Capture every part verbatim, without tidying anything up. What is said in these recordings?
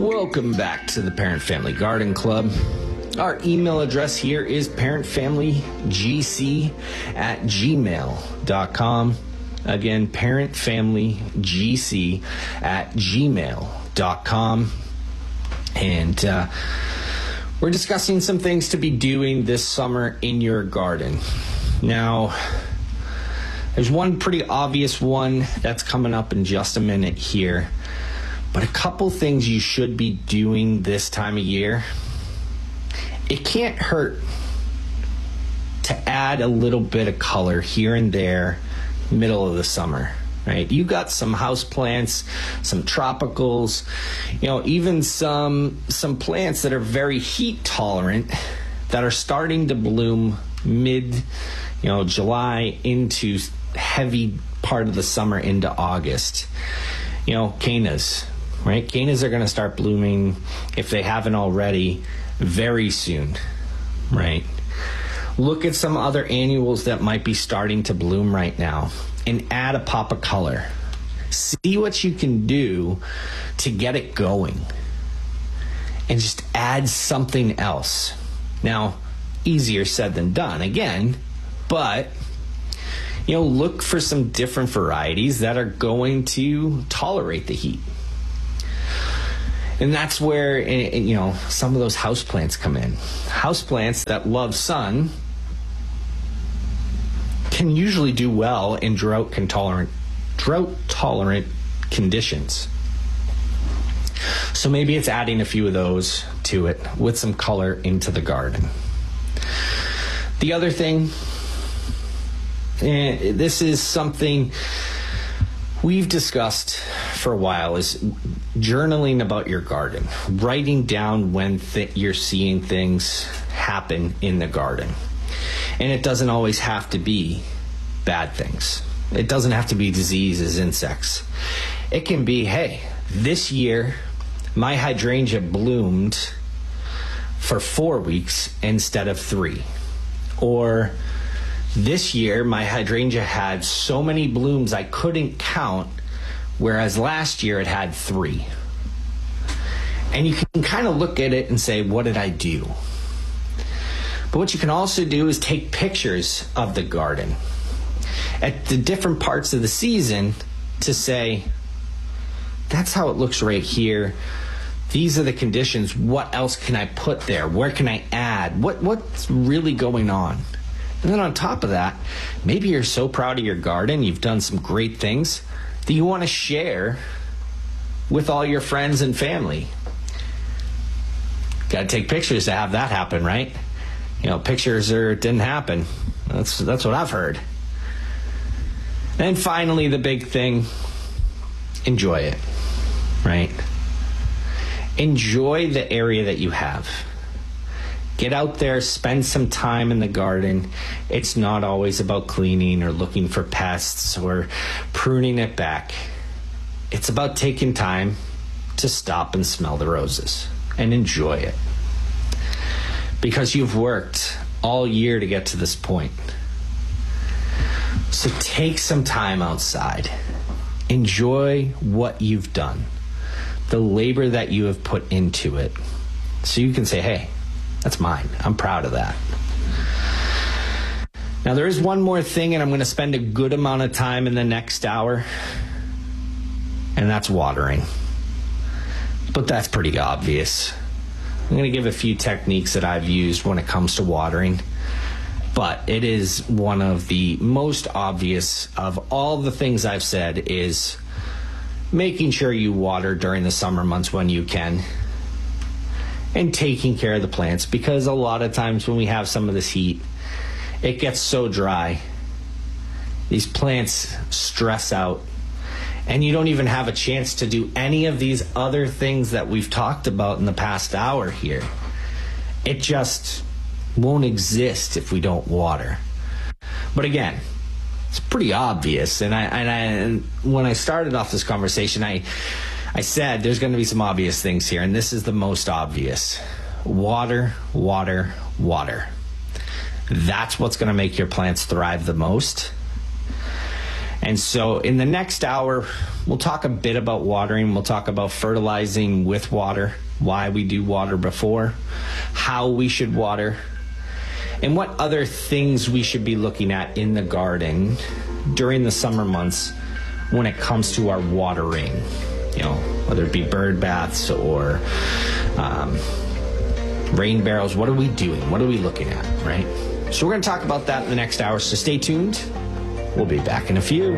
Welcome back to the Parent Family Garden Club. Our email address here is parentfamilygc at gmail dot com. Again, parentfamilygc at gmail dot com. And uh, we're discussing some things to be doing this summer in your garden. Now, there's one pretty obvious one that's coming up in just a minute here. But a couple things you should be doing this time of year. It can't hurt to add a little bit of color here and there, middle of the summer, right? You got some house plants, some tropicals, you know, even some some plants that are very heat tolerant that are starting to bloom mid, you know, July into heavy part of the summer into August. You know, cannas, right? Cannas are going to start blooming, if they haven't already, very soon, right? Look at some other annuals that might be starting to bloom right now and add a pop of color. See what you can do to get it going and just add something else. Now, easier said than done again, but you know, look for some different varieties that are going to tolerate the heat. And that's where, you know, some of those houseplants come in. Houseplants that love sun can usually do well in drought tolerant, drought tolerant conditions. So maybe it's adding a few of those to it with some color into the garden. The other thing, and this is something we've discussed for a while, is journaling about your garden, writing down when th- you're seeing things happen in the garden. And it doesn't always have to be bad things. It doesn't have to be diseases, insects. It can be, hey, this year my hydrangea bloomed for four weeks instead of three. Or this year, my hydrangea had so many blooms I couldn't count, whereas last year it had three. And you can kind of look at it and say, what did I do? But what you can also do is take pictures of the garden at the different parts of the season to say, that's how it looks right here. These are the conditions. What else can I put there? Where can I add? What What's really going on? And then on top of that, maybe you're so proud of your garden, you've done some great things that you want to share with all your friends and family. Got to take pictures to have that happen, right? You know, pictures are, it didn't happen. That's, that's what I've heard. And finally, the big thing, enjoy it, right? Enjoy the area that you have. Get out there, spend some time in the garden. It's not always about cleaning or looking for pests or pruning it back. It's about taking time to stop and smell the roses and enjoy it. Because you've worked all year to get to this point. So take some time outside. Enjoy what you've done, the labor that you have put into it. So you can say, hey, that's mine. I'm proud of that. Now, there is one more thing, and I'm going to spend a good amount of time in the next hour, and that's watering. But that's pretty obvious. I'm going to give a few techniques that I've used when it comes to watering, but it is one of the most obvious of all the things I've said is making sure you water during the summer months when you can, and taking care of the plants, because a lot of times when we have some of this heat, it gets so dry. These plants stress out, and you don't even have a chance to do any of these other things that we've talked about in the past hour here. It just won't exist if we don't water. But again, it's pretty obvious. And I, and I, and when I started off this conversation, I, I said there's going to be some obvious things here, and this is the most obvious. Water, water, water. That's what's going to make your plants thrive the most. And so in the next hour, we'll talk a bit about watering. We'll talk about fertilizing with water, why we do water before, how we should water, and what other things we should be looking at in the garden during the summer months when it comes to our watering, you know, whether it be bird baths or um, rain barrels. What are we doing? What are we looking at, right? So we're going to talk about that in the next hour, so stay tuned. We'll be back in a few.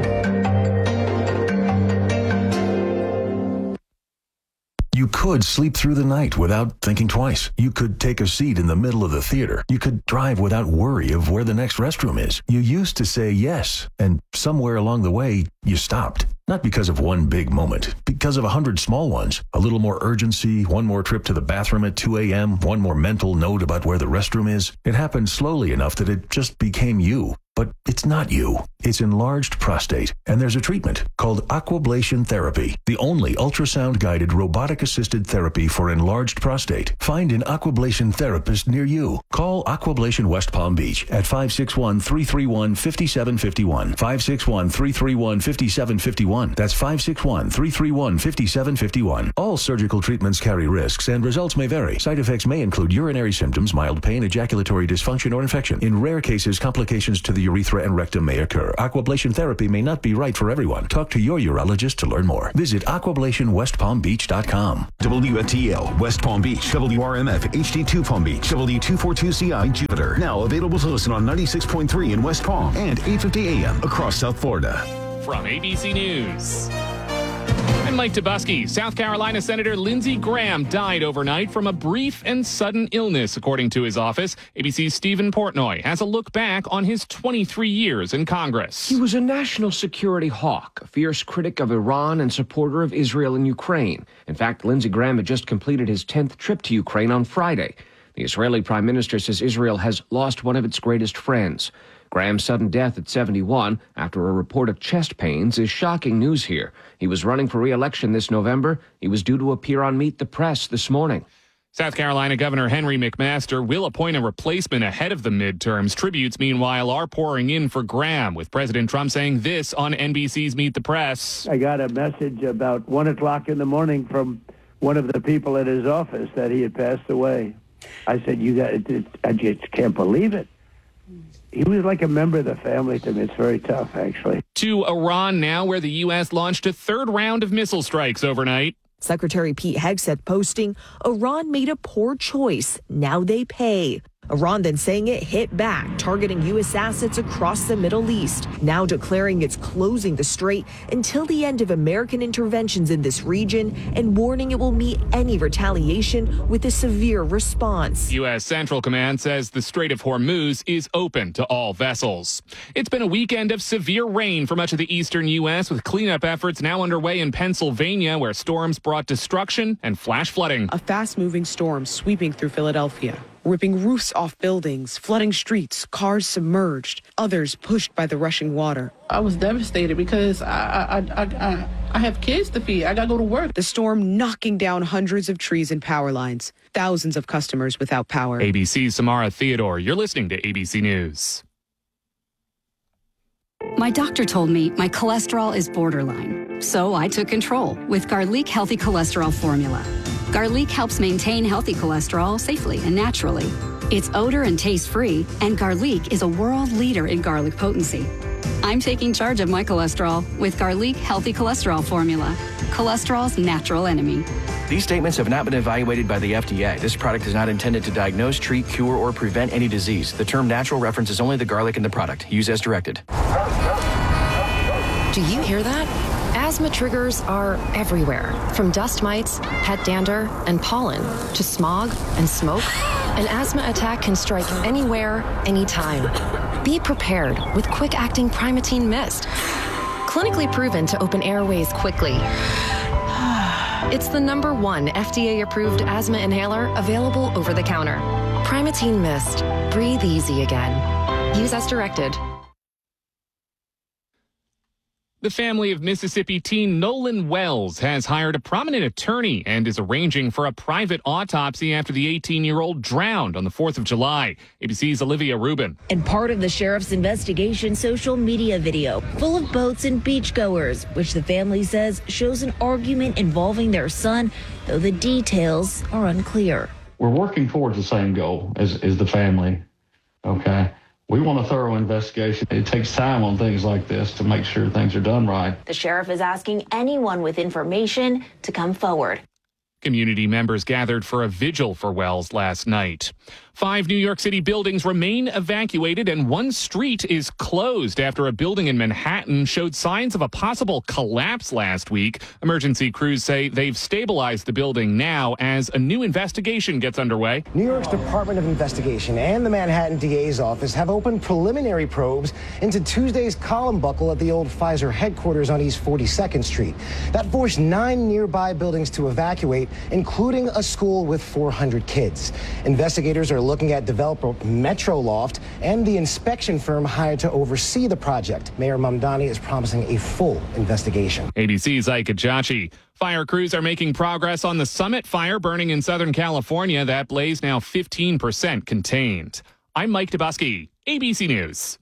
You could sleep through the night without thinking twice. You could take a seat in the middle of the theater. You could drive without worry of where the next restroom is. You used to say yes, and somewhere along the way, you stopped. Not because of one big moment, because of a hundred small ones. A little more urgency, one more trip to the bathroom at two a.m., one more mental note about where the restroom is. It happened slowly enough that it just became you. But it's not you. It's enlarged prostate, and there's a treatment called Aquablation Therapy, the only ultrasound-guided robotic-assisted therapy for enlarged prostate. Find an Aquablation therapist near you. Call Aquablation West Palm Beach at five six one, three three one, five seven five one, five six one, three three one, five seven five one. That's five six one, three three one, five seven five one. All surgical treatments carry risks, and results may vary. Side effects may include urinary symptoms, mild pain, ejaculatory dysfunction, or infection. In rare cases, complications to the urethra and rectum may occur. Aquablation therapy may not be right for everyone. Talk to your urologist to learn more. Visit aquablation west palm beach dot com. W F T L West Palm Beach, W R M F H D two Palm Beach, W two forty-two C I Jupiter. Now available to listen on ninety-six point three in West Palm and eight fifty A M across South Florida. From A B C News, I'm Mike Tobusky. South Carolina Senator Lindsey Graham died overnight from a brief and sudden illness, according to his office. A B C's Stephen Portnoy has a look back on his twenty-three years in Congress. He was a national security hawk, a fierce critic of Iran and supporter of Israel and Ukraine. In fact, Lindsey Graham had just completed his tenth trip to Ukraine on Friday. The Israeli prime minister says Israel has lost one of its greatest friends. Graham's sudden death at seventy-one after a report of chest pains is shocking news here. He was running for re-election this November. He was due to appear on Meet the Press this morning. South Carolina Governor Henry McMaster will appoint a replacement ahead of the midterms. Tributes, meanwhile, are pouring in for Graham, with President Trump saying this on N B C's Meet the Press. I got a message about one o'clock in the morning from one of the people at his office that he had passed away. I said, "You got it, I just can't believe it." He was like a member of the family to me. It's very tough, actually. To Iran now, where the U S launched a third round of missile strikes overnight. Secretary Pete Hegseth posting, Iran made a poor choice. Now they pay. Iran then saying it hit back, targeting U S assets across the Middle East, now declaring it's closing the strait until the end of American interventions in this region and warning it will meet any retaliation with a severe response. U S Central Command says the Strait of Hormuz is open to all vessels. It's been a weekend of severe rain for much of the eastern U S, with cleanup efforts now underway in Pennsylvania, where storms brought destruction and flash flooding. A fast-moving storm sweeping through Philadelphia, ripping roofs off buildings, flooding streets, cars submerged, others pushed by the rushing water. I was devastated because I I, I, I, I have kids to feed. I got to go to work. The storm knocking down hundreds of trees and power lines, thousands of customers without power. A B C's Samara Theodore, you're listening to A B C News. My doctor told me my cholesterol is borderline, so I took control with Garlic Healthy Cholesterol Formula. Garlic helps maintain healthy cholesterol safely and naturally. It's odor and taste-free, and Garlic is a world leader in garlic potency. I'm taking charge of my cholesterol with Garlic Healthy Cholesterol Formula, cholesterol's natural enemy. These statements have not been evaluated by the F D A. This product is not intended to diagnose, treat, cure, or prevent any disease. The term natural references only the garlic in the product. Use as directed. Do you hear that? Asthma triggers are everywhere, from dust mites, pet dander, and pollen, to smog and smoke. An asthma attack can strike anywhere, anytime. Be prepared with quick-acting Primatene Mist. Clinically proven to open airways quickly. It's the number one F D A-approved asthma inhaler available over the counter. Primatene Mist. Breathe easy again. Use as directed. The family of Mississippi teen Nolan Wells has hired a prominent attorney and is arranging for a private autopsy after the eighteen-year-old drowned on the fourth of July. A B C's Olivia Rubin. And part of the sheriff's investigation, social media video full of boats and beachgoers, which the family says shows an argument involving their son, though the details are unclear. We're working towards the same goal as, as the family, okay? We want a thorough investigation. It takes time on things like this to make sure things are done right. The sheriff is asking anyone with information to come forward. Community members gathered for a vigil for Wells last night. Five New York City buildings remain evacuated and one street is closed after a building in Manhattan showed signs of a possible collapse last week. Emergency crews say they've stabilized the building now as a new investigation gets underway. New York's Department of Investigation and the Manhattan D A's office have opened preliminary probes into Tuesday's column buckle at the old Pfizer headquarters on East forty-second Street. That forced nine nearby buildings to evacuate, including a school with four hundred kids. Investigators are looking at developer Metroloft and the inspection firm hired to oversee the project. Mayor Mamdani is promising a full investigation. A B C's Ike Ajachi. Fire crews are making progress on the Summit fire burning in Southern California. That blaze now fifteen percent contained. I'm Mike Dubusky, A B C News.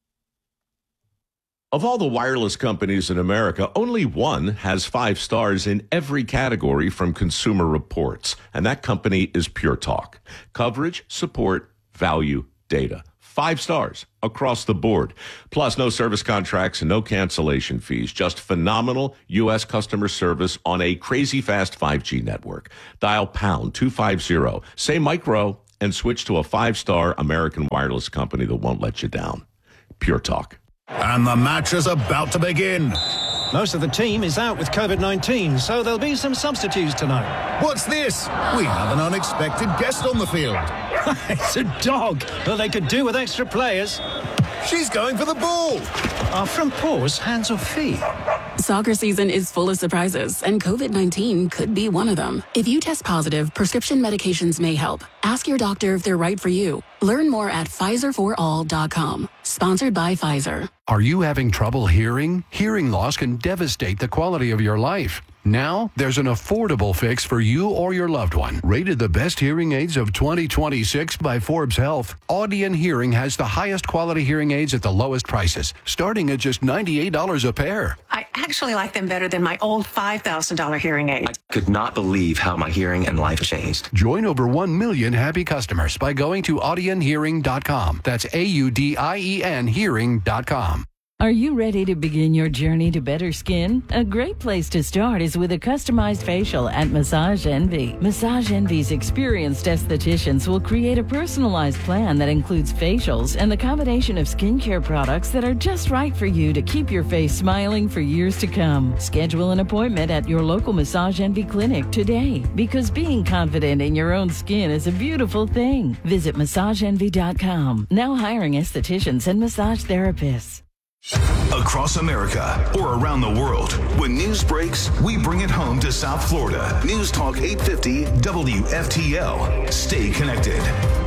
Of all the wireless companies in America, only one has five stars in every category from Consumer Reports, and that company is Pure Talk. Coverage, support, value, data. Five stars across the board. Plus, no service contracts and no cancellation fees. Just phenomenal U S customer service on a crazy fast five G network. Dial pound two fifty, say micro, and switch to a five-star American wireless company that won't let you down. Pure Talk. And the match is about to begin. Most of the team is out with COVID nineteen, so there'll be some substitutes tonight. What's this? We have an unexpected guest on the field. It's a dog. Well, they could do with extra players. She's going for the ball. Are front paws hands or feet? Soccer season is full of surprises, and COVID nineteen could be one of them. If you test positive, prescription medications may help. Ask your doctor if they're right for you. Learn more at Pfizer for all dot com. Sponsored by Pfizer. Are you having trouble hearing? Hearing loss can devastate the quality of your life. Now, there's an affordable fix for you or your loved one. Rated the best hearing aids of twenty twenty-six by Forbes Health, Audion Hearing has the highest quality hearing aids at the lowest prices, starting at just ninety-eight dollars a pair. I actually like them better than my old five thousand dollars hearing aid. I could not believe how my hearing and life changed. Join over one million happy customers by going to audion hearing dot com. That's A U D I E N hearing dot com. Are you ready to begin your journey to better skin? A great place to start is with a customized facial at Massage Envy. Massage Envy's experienced estheticians will create a personalized plan that includes facials and the combination of skincare products that are just right for you to keep your face smiling for years to come. Schedule an appointment at your local Massage Envy clinic today, because being confident in your own skin is a beautiful thing. Visit massage envy dot com. Now hiring estheticians and massage therapists. Across America or around the world, when news breaks, we bring it home to South Florida. News Talk eight fifty W F T L. Stay connected.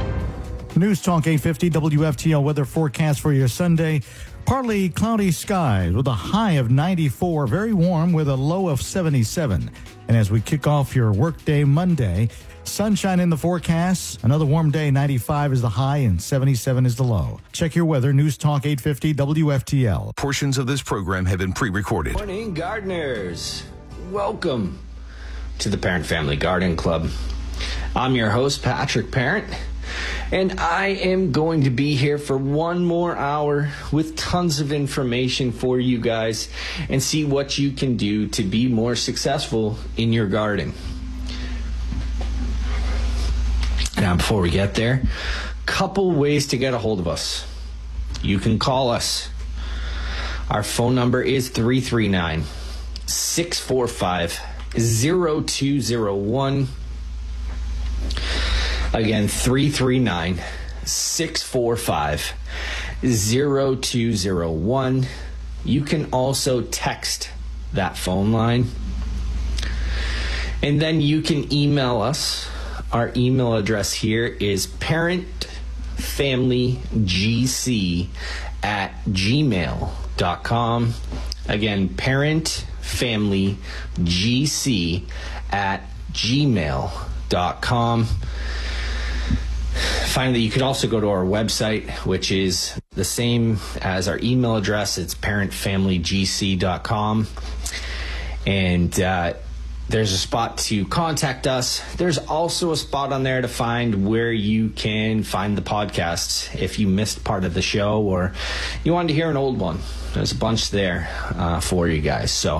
News Talk eight fifty W F T L weather forecast for your Sunday. Partly cloudy skies with a high of ninety-four, very warm with a low of seventy-seven. And as we kick off your workday Monday, sunshine in the forecast. Another warm day, ninety-five is the high and seventy-seven is the low. Check your weather, News Talk eight fifty W F T L. Portions of this program have been pre-recorded. Morning, gardeners. Welcome to the Parent Family Garden Club. I'm your host, Patrick Parent, and I am going to be here for one more hour with tons of information for you guys and see what you can do to be more successful in your garden. Now, before we get there, couple ways to get a hold of us. You can call us. Our phone number is three three nine, six four five, zero two zero one. Again, three three nine, six four five, zero two zero one. You can also text that phone line. And then you can email us. Our email address here is parentfamilygc at gmail dot com. Again, parentfamilygc at gmail dot com. Finally, you could also go to our website, which is the same as our email address. It's parent family g c dot com. And uh, there's a spot to contact us. There's also a spot on there to find where you can find the podcasts if you missed part of the show or you wanted to hear an old one. There's a bunch there uh, for you guys. So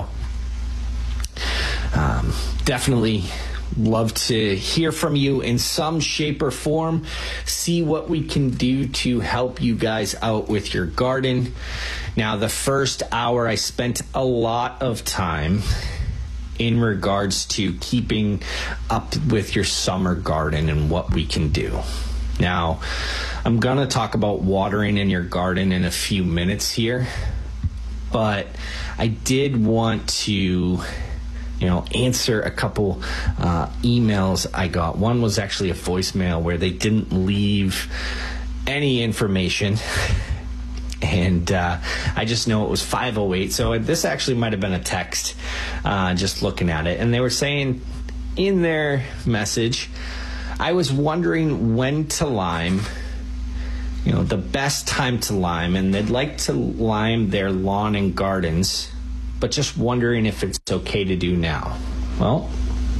um, definitely love to hear from you in some shape or form, see what we can do to help you guys out with your garden. Now, the first hour I spent a lot of time in regards to keeping up with your summer garden and what we can do. Now, I'm going to talk about watering in your garden in a few minutes here, but I did want to you know, answer a couple uh, emails I got. One was actually a voicemail where they didn't leave any information. And uh, I just know it was five oh eight. So this actually might have been a text, uh, just looking at it. And they were saying in their message, I was wondering when to lime, you know, the best time to lime. And they'd like to lime their lawn and gardens, but just wondering if it's okay to do now. Well,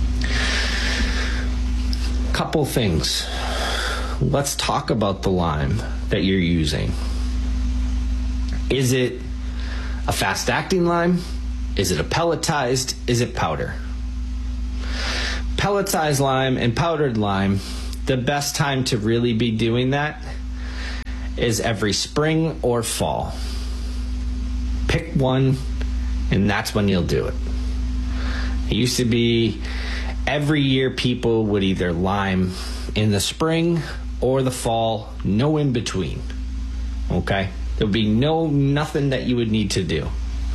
couple things. Let's talk about the lime that you're using. Is it a fast-acting lime? Is it a pelletized? Is it powder? Pelletized lime and powdered lime, the best time to really be doing that is every spring or fall. Pick one, and that's when you'll do it. It used to be every year people would either lime in the spring or the fall, no in between. Okay? There would be no nothing that you would need to do.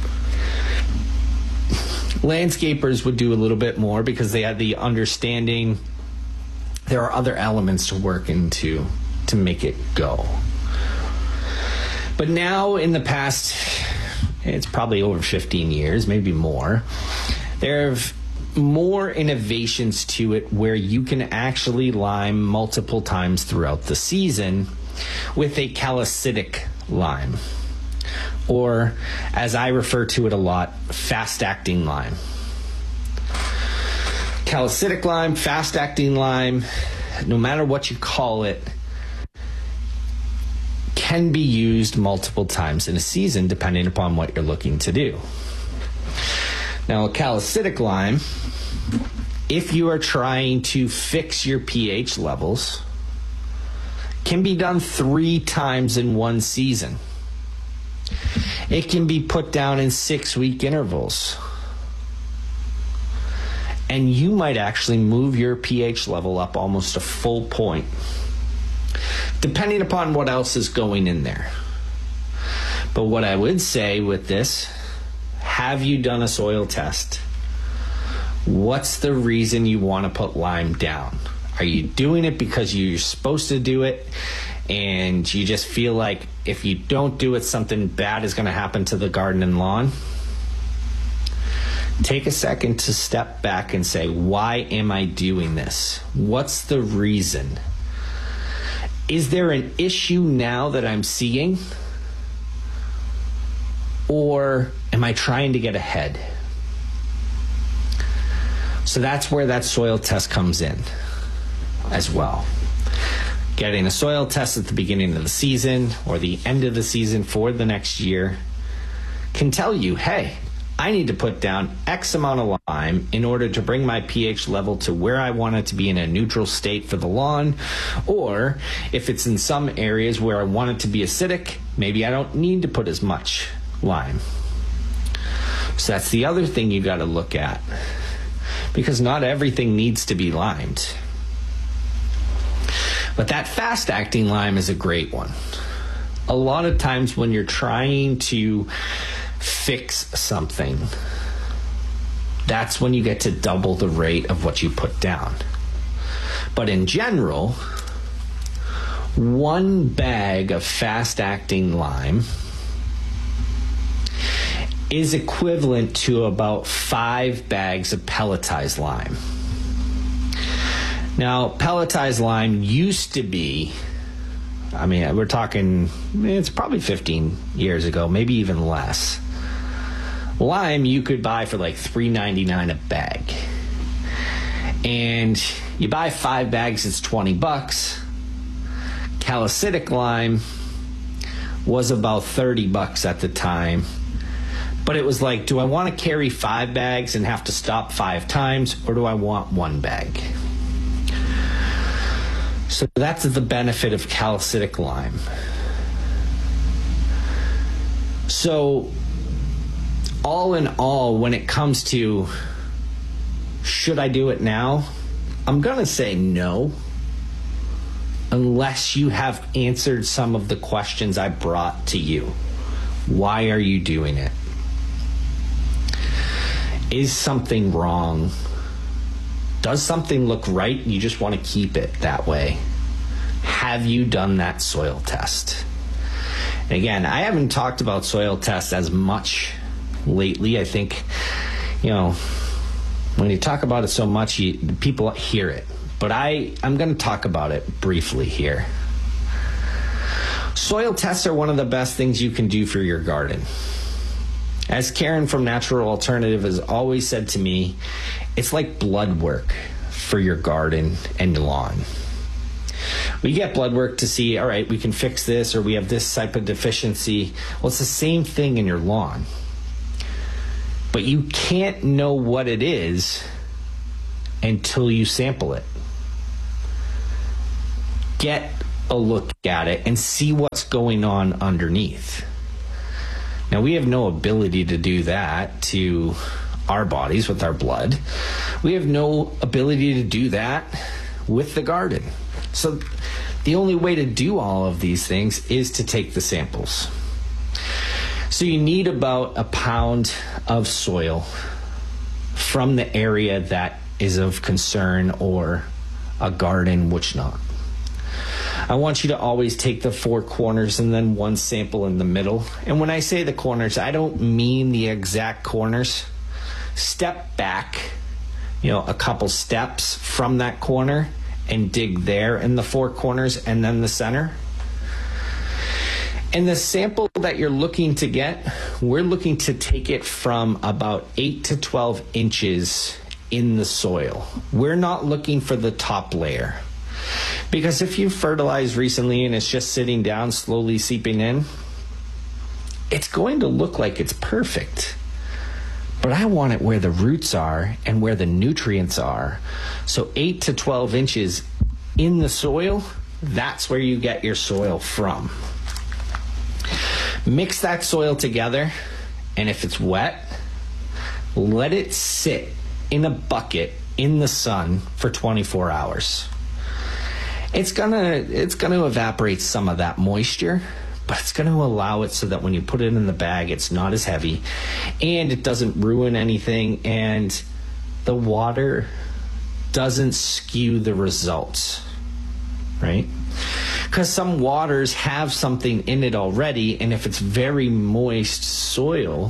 Landscapers would do a little bit more because they had the understanding there are other elements to work into to make it go. But now in the past, it's probably over fifteen years, maybe more, there have more innovations to it where you can actually lime multiple times throughout the season with a calicitic lime, or as I refer to it a lot, fast-acting lime. Calicitic lime, fast-acting lime, no matter what you call it, can be used multiple times in a season depending upon what you're looking to do. Now, a calicitic lime, if you are trying to fix your pH levels, can be done three times in one season. It can be put down in six-week intervals. And you might actually move your pH level up almost a full point, depending upon what else is going in there. But what I would say with this, have you done a soil test? What's the reason you want to put lime down? Are you doing it because you're supposed to do it and you just feel like if you don't do it, something bad is going to happen to the garden and lawn? Take a second to step back and say, why am I doing this? What's the reason? Is there an issue now that I'm seeing? Or am I trying to get ahead? So that's where that soil test comes in as well. Getting a soil test at the beginning of the season or the end of the season for the next year can tell you, hey, I need to put down X amount of lime in order to bring my pH level to where I want it to be in a neutral state for the lawn. Or if it's in some areas where I want it to be acidic, maybe I don't need to put as much lime. So that's the other thing you got to look at, because not everything needs to be limed. But that fast-acting lime is a great one. A lot of times when you're trying to fix something, that's when you get to double the rate of what you put down. But in general, one bag of fast-acting lime is equivalent to about five bags of pelletized lime. Now, pelletized lime used to be, I mean, we're talking, it's probably fifteen years ago, maybe even less. Lime you could buy for like three ninety-nine a bag. And you buy five bags, it's twenty bucks. Calicitic lime was about thirty bucks at the time. But it was like, do I want to carry five bags and have to stop five times, or do I want one bag? So that's the benefit of calicitic lime. So all in all, when it comes to should I do it now, I'm going to say no, unless you have answered some of the questions I brought to you. Why are you doing it? Is something wrong? Does something look right? You just want to keep it that way. Have you done that soil test? And again, I haven't talked about soil tests as much lately. I think, you know, when you talk about it so much, you, people hear it. But I, I'm going to talk about it briefly here. Soil tests are one of the best things you can do for your garden. As Karen from Natural Alternative has always said to me, it's like blood work for your garden and your lawn. We get blood work to see, all right, we can fix this, or we have this type of deficiency. Well, it's the same thing in your lawn. But you can't know what it is until you sample it. Get a look at it and see what's going on underneath. Now, we have no ability to do that to our bodies with our blood. We have no ability to do that with the garden. So the only way to do all of these things is to take the samples. So you need about a pound of soil from the area that is of concern, or a garden which not. I want you to always take the four corners and then one sample in the middle. And when I say the corners, I don't mean the exact corners. Step back, you know, a couple steps from that corner and dig there in the four corners and then the center. And the sample that you're looking to get, we're looking to take it from about eight to twelve inches in the soil. We're not looking for the top layer. Because if you fertilized recently and it's just sitting down, slowly seeping in, it's going to look like it's perfect. But I want it where the roots are and where the nutrients are. So eight to twelve inches in the soil, that's where you get your soil from. Mix that soil together, and if it's wet, let it sit in a bucket in the sun for twenty-four hours. It's gonna it's gonna evaporate some of that moisture, but it's gonna allow it so that when you put it in the bag, it's not as heavy, and it doesn't ruin anything, and the water doesn't skew the results, right? Because some waters have something in it already, and if it's very moist soil,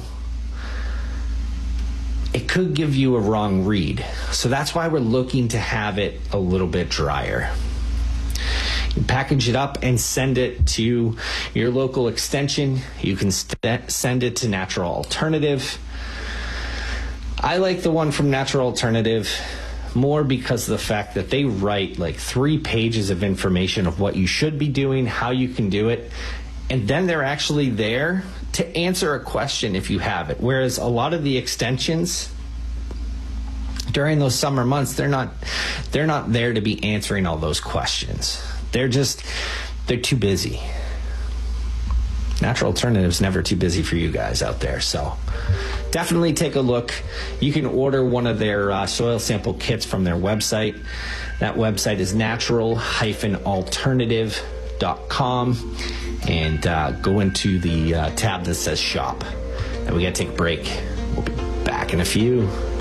it could give you a wrong read. So that's why we're looking to have it a little bit drier. You package it up and send it to your local extension. You can st- send it to Natural Alternative. I like the one from Natural Alternative more because of the fact that they write like three pages of information of what you should be doing, how you can do it, and then they're actually there to answer a question if you have it. Whereas a lot of the extensions during those summer months, they're not they're not there to be answering all those questions. They're just, they're too busy. Natural Alternative's never too busy for you guys out there. So definitely take a look. You can order one of their uh, soil sample kits from their website. That website is natural dash alternative dot com, and uh, go into the uh, tab that says shop. And we got to take a break. We'll be back in a few.